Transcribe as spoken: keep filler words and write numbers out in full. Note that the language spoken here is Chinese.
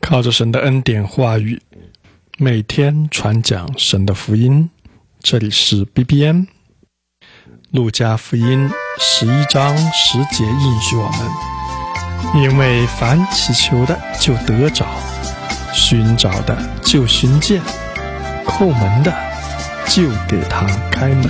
靠着神的恩典话语，每天传讲神的福音。这里是 B B M。 路加福音十一章十节应许我们，因为凡祈求的就得着，寻找的就寻见，叩门的就给他开门。